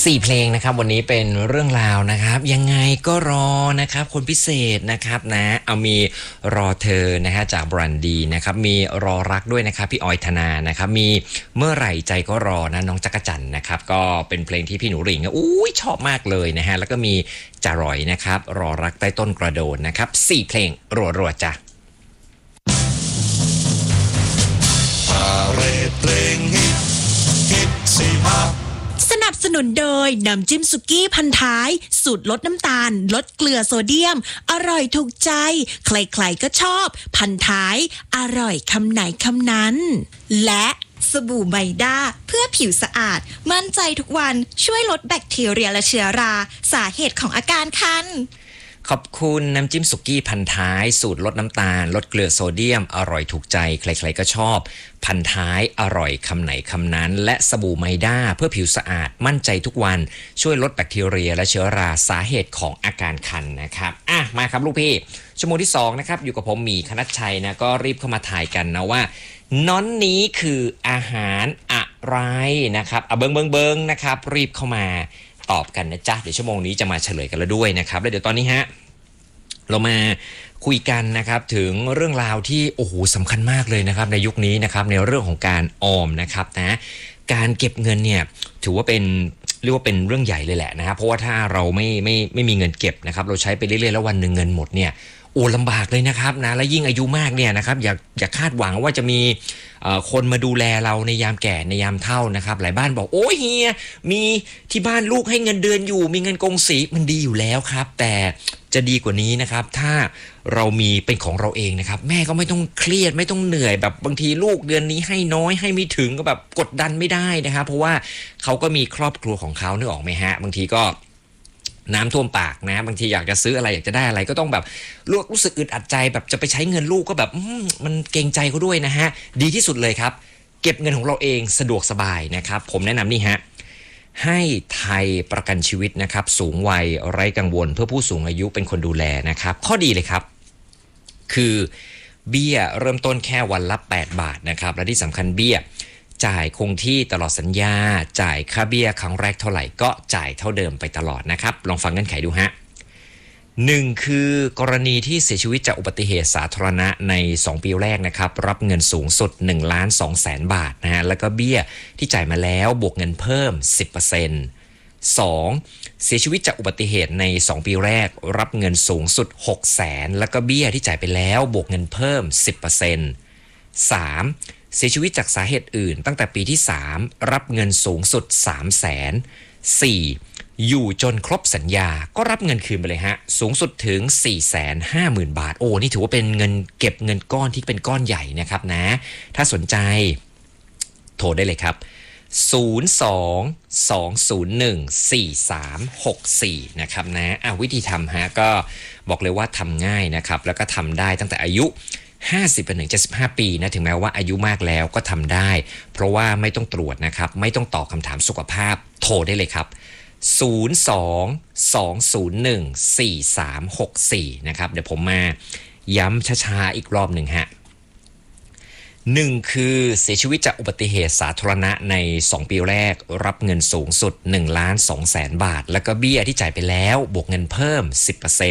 4เพลงนะครับวันนี้เป็นเรื่องราวนะครับยังไงก็รอนะครับคนพิเศษนะครับนะเอามีรอเธอนะฮะจากบรันดีนะครับมีรอรักด้วยนะครับพี่ออยธนานะครับมีเมื่อไหร่ใจก็รอนะน้องจักรจันนะครับก็เป็นเพลงที่พี่หนูหริ่งอุ้ยชอบมากเลยนะฮะแล้วก็มีจารอยนะครับรอรักใต้ต้นกระโดดนะครับ4เพลงรัวๆจ้ะสนับสนุนโดยน้ำจิ้มสุกี้พันท้ายสูตรลดน้ำตาลลดเกลือโซเดียมอร่อยถูกใจใครๆก็ชอบพันท้ายอร่อยคำไหนคำนั้นและสบู่ไมด้าเพื่อผิวสะอาดมั่นใจทุกวันช่วยลดแบคทีเรียและเชื้อราสาเหตุของอาการคันขอบคุณน้ำจิ้มสุกี้พันท้ายสูตรลดน้ำตาลลดเกลือโซเดียมอร่อยถูกใจใครๆก็ชอบพันท้ายอร่อยคำไหนคำนั้นและสบู่ไมด้าเพื่อผิวสะอาดมั่นใจทุกวันช่วยลดแบคทีเรียและเชื้อราสาเหตุของอาการคันนะครับมาครับลูกพี่ชั่วโมงที่2นะครับอยู่กับผมหมีคณัชชัยนะก็รีบเข้ามาถ่ายกันนะว่าน้อนนี้คืออาหารอะไรนะครับเบิงนะครับรีบเข้ามาตอบกันนะจ๊ะเดี๋ยวชั่วโมงนี้จะมาเฉลยกันแล้วด้วยนะครับแล้วเดี๋ยวตอนนี้ฮะเรามาคุยกันนะครับถึงเรื่องราวที่โอ้โหสำคัญมากเลยนะครับในยุคนี้นะครับในเรื่องของการออมนะครับนะการเก็บเงินเนี่ยถือว่าเป็นเรียกว่าเป็นเรื่องใหญ่เลยแหละนะครับเพราะว่าถ้าเราไม่มีเงินเก็บนะครับเราใช้ไปเรื่อยๆแล้ววันหนึ่งเงินหมดเนี่ยโอ้ลำบากเลยนะครับนะและยิ่งอายุมากเนี่ยนะครับอย่าคาดหวังว่าจะมีคนมาดูแลเราในยามแก่ในยามเฒ่านะครับหลายบ้านบอกโอ้ยเฮียมีที่บ้านลูกให้เงินเดือนอยู่มีเงินกงสีมันดีอยู่แล้วครับแต่จะดีกว่านี้นะครับถ้าเรามีเป็นของเราเองนะครับแม่ก็ไม่ต้องเครียดไม่ต้องเหนื่อยแบบบางทีลูกเดือนนี้ให้น้อยให้ไม่ถึงก็แบบกดดันไม่ได้นะครับเพราะว่าเขาก็มีครอบครัวของเขานึกออกไหมฮะบางทีก็น้ำท่วมปากนะบางทีอยากจะซื้ออะไรอยากจะได้อะไรก็ต้องแบบรู้สึกอึดอัดใจแบบจะไปใช้เงินลูกก็แบบมันเกรงใจเขาด้วยนะฮะดีที่สุดเลยครับเก็บเงินของเราเองสะดวกสบายนะครับผมแนะนำนี่ฮะให้ไทยประกันชีวิตนะครับสูงวัยไร้กังวลเพื่อผู้สูงอายุเป็นคนดูแลนะครับข้อดีเลยครับคือเบี้ยเริ่มต้นแค่วันละ8 บาทนะครับและที่สำคัญเบี้ยจ่ายคงที่ตลอดสัญญาจ่ายค่าเบี้ยครั้งแรกเท่าไหร่ก็จ่ายเท่าเดิมไปตลอดนะครับลองฟังเงื่อนไขดูฮะ1คือกรณีที่เสียชีวิตจากอุบัติเหตุสาธารณะใน2 ปีแรกนะครับรับเงินสูงสุด1,200,000 บาทนะฮะแล้วก็เบี้ยที่จ่ายมาแล้วบวกเงินเพิ่ม 10% 2เสียชีวิตจากอุบัติเหตุใน2 ปีแรกรับเงินสูงสุด 600,000 แล้วก็เบี้ยที่จ่ายไปแล้วบวกเงินเพิ่ม 10% 3เสียชีวิตจากสาเหตุอื่นตั้งแต่ปีที่3รับเงินสูงสุด 300,000 4อยู่จนครบสัญญาก็รับเงินคืนไปเลยฮะสูงสุดถึง 450,000 บาทโอ้นี่ถือว่าเป็นเงินเก็บเงินก้อนที่เป็นก้อนใหญ่นะครับนะถ้าสนใจโทรได้เลยครับ02-201-4364นะครับนะวิธีทำฮะก็บอกเลยว่าทำง่ายนะครับแล้วก็ทำได้ตั้งแต่อายุ50ไปถึง75ปีนะถึงแม้ว่าอายุมากแล้วก็ทำได้เพราะว่าไม่ต้องตรวจนะครับไม่ต้องตอบคำถามสุขภาพโทรได้เลยครับ02-201-4364นะครับเดี๋ยวผมมาย้ำช้าๆอีกรอบหนึ่งฮะ1คือเสียชีวิตจากอุบัติเหตุสาธารณะใน2 ปีแรกรับเงินสูงสุด1,200,000 บาทแล้วก็เบี้ยที่จ่ายไปแล้วบวกเงินเพิ่ม 10%